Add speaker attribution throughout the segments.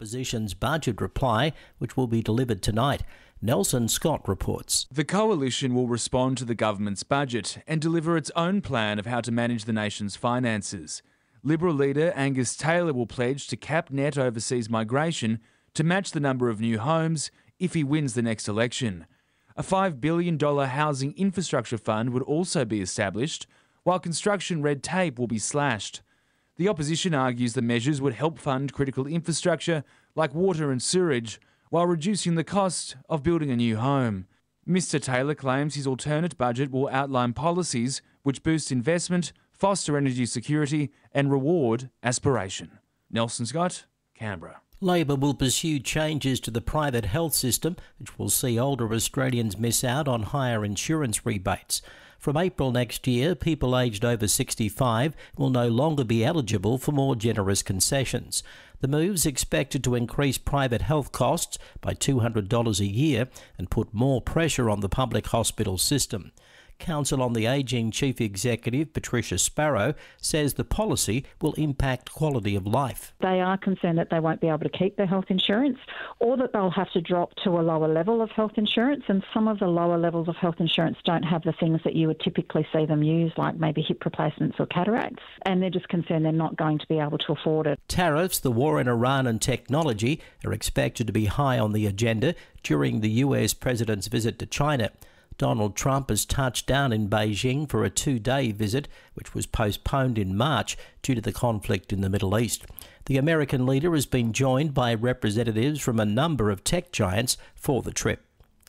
Speaker 1: opposition's budget reply, which will be delivered tonight. Nelson Scott reports.
Speaker 2: The coalition will respond to the government's budget and deliver its own plan of how to manage the nation's finances. Liberal leader Angus Taylor will pledge to cap net overseas migration to match the number of new homes if he wins the next election. A $5 billion housing infrastructure fund would also be established, while construction red tape will be slashed. The opposition argues the measures would help fund critical infrastructure like water and sewerage, while reducing the cost of building a new home. Mr Taylor claims his alternate budget will outline policies which boost investment, foster energy security and reward aspiration. Nelson Scott, Canberra.
Speaker 1: Labor will pursue changes to the private health system, which will see older Australians miss out on higher insurance rebates. From April next year, people aged over 65 will no longer be eligible for more generous concessions. The move's expected to increase private health costs by $200 a year and put more pressure on the public hospital system. Council on the Ageing Chief Executive Patricia Sparrow says the policy will impact quality of life.
Speaker 3: They are concerned that they won't be able to keep their health insurance, or that they'll have to drop to a lower level of health insurance, and some of the lower levels of health insurance don't have the things that you would typically see them use, like maybe hip replacements or cataracts, and they're just concerned they're not going to be able to afford it.
Speaker 1: Tariffs, the war in Iran and technology are expected to be high on the agenda during the US president's visit to China. Donald Trump has touched down in Beijing for a 2-day visit, which was postponed in March due to the conflict in the Middle East. The American leader has been joined by representatives from a number of tech giants for the trip.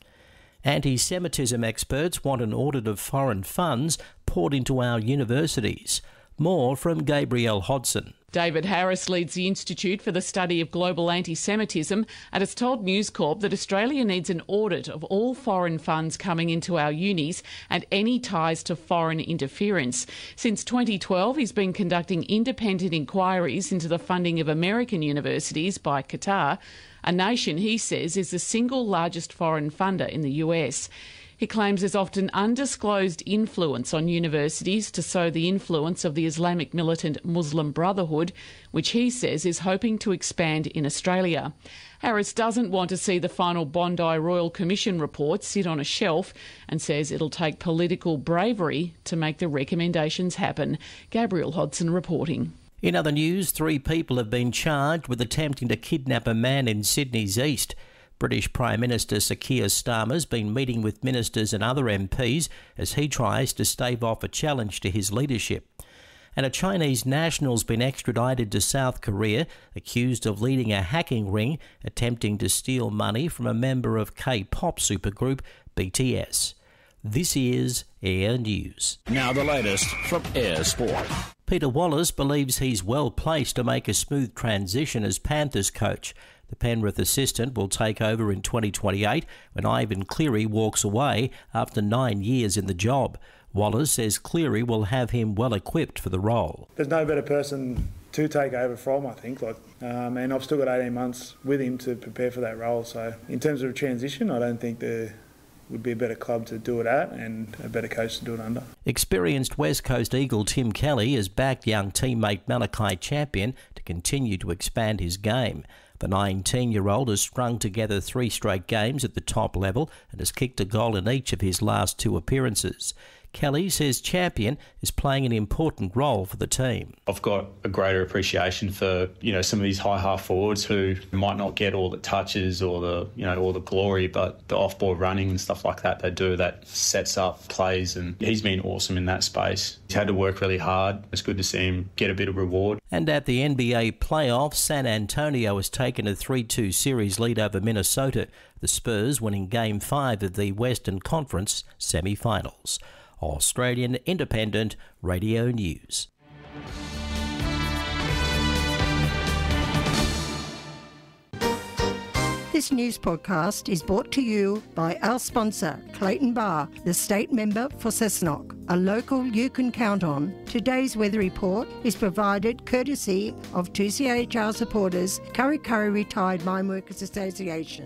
Speaker 1: Anti-Semitism experts want an audit of foreign funds poured into our universities. More from Gabrielle Hodson.
Speaker 4: David Harris leads the Institute for the Study of Global Anti-Semitism and has told News Corp that Australia needs an audit of all foreign funds coming into our unis and any ties to foreign interference. Since 2012, he's been conducting independent inquiries into the funding of American universities by Qatar, a nation he says is the single largest foreign funder in the US. He claims there's often undisclosed influence on universities to sow the influence of the Islamic militant Muslim Brotherhood, which he says is hoping to expand in Australia. Harris doesn't want to see the final Bondi Royal Commission report sit on a shelf and says it'll take political bravery to make the recommendations happen. Gabrielle Hodson reporting.
Speaker 1: In other news, 3 people have been charged with attempting to kidnap a man in Sydney's east. British Prime Minister Sir Keir Starmer's been meeting with ministers and other MPs as he tries to stave off a challenge to his leadership. And a Chinese national's been extradited to South Korea, accused of leading a hacking ring attempting to steal money from a member of K-pop supergroup BTS. This is Air News.
Speaker 5: Now the latest from Air Sport.
Speaker 1: Peter Wallace believes he's well placed to make a smooth transition as Panthers coach. The Penrith assistant will take over in 2028 when Ivan Cleary walks away after 9 years in the job. Wallace says Cleary will have him well equipped for the role.
Speaker 6: There's no better person to take over from, I think. And I've still got 18 months with him to prepare for that role. So in terms of a transition, I don't think there would be a better club to do it at and a better coach to do it under.
Speaker 1: Experienced West Coast Eagle Tim Kelly has backed young teammate Malachi Champion to continue to expand his game. The 19-year-old has strung together 3 straight games at the top level and has kicked a goal in each of his last 2 appearances. Kelly says Champion is playing an important role for the team.
Speaker 7: I've got a greater appreciation for, some of these high half forwards who might not get all the touches or all the glory, but the off-ball running and stuff like that they do that sets up plays, and he's been awesome in that space. He's had to work really hard. It's good to see him get a bit of reward.
Speaker 1: And at the NBA playoffs, San Antonio has taken a 3-2 series lead over Minnesota, the Spurs winning Game 5 of the Western Conference semi-finals. Australian Independent Radio News.
Speaker 8: This news podcast is brought to you by our sponsor, Clayton Bar, the state member for Cessnock, a local you can count on. Today's weather report is provided courtesy of 2CHR supporters, Kurri Kurri Retired Mine Workers Association.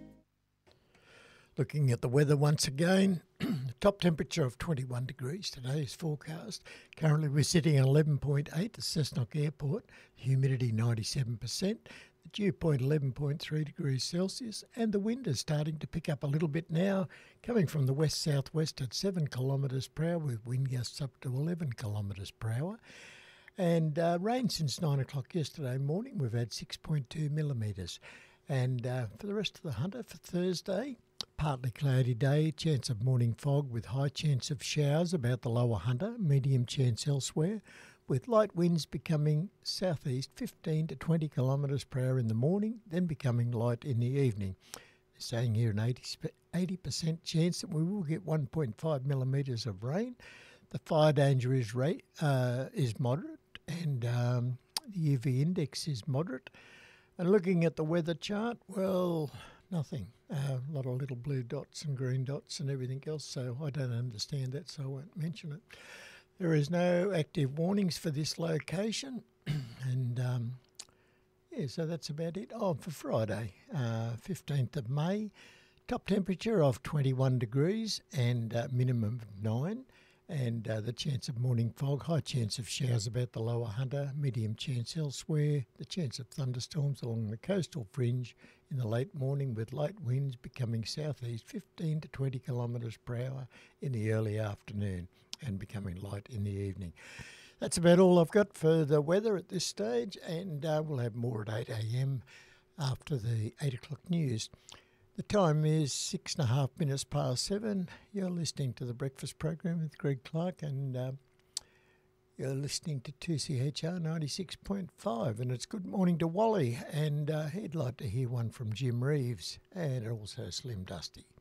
Speaker 9: Looking at the weather once again, top temperature of 21 degrees today is forecast. Currently we're sitting at 11.8 at Cessnock Airport, humidity 97%. The dew point 11.3 degrees Celsius, and the wind is starting to pick up a little bit now, coming from the west-southwest at 7 kilometres per hour with wind gusts up to 11 kilometres per hour. And rain since 9 o'clock yesterday morning, we've had 6.2 millimetres. And for the rest of the Hunter for Thursday, partly cloudy day, chance of morning fog with high chance of showers about the lower Hunter, medium chance elsewhere, with light winds becoming southeast 15 to 20 kilometres per hour in the morning, then becoming light in the evening. They're saying here an 80% chance that we will get 1.5 millimetres of rain. The fire danger is moderate, and the UV index is moderate. And looking at the weather chart, well, nothing. A lot of little blue dots and green dots and everything else, so I don't understand that, so I won't mention it. There is no active warnings for this location, and so that's about it. Oh, for Friday, 15th of May, top temperature of 21 degrees and minimum of 9. And the chance of morning fog, high chance of showers about the lower Hunter, medium chance elsewhere, the chance of thunderstorms along the coastal fringe in the late morning with light winds becoming southeast 15 to 20 kilometres per hour in the early afternoon and becoming light in the evening. That's about all I've got for the weather at this stage, and we'll have more at 8 a.m. after the 8 o'clock news. The time is 6.5 minutes past 7. You're listening to the Breakfast Program with Greg Clark, and you're listening to 2CHR 96.5. And it's good morning to Wally, and he'd like to hear one from Jim Reeves and also Slim Dusty.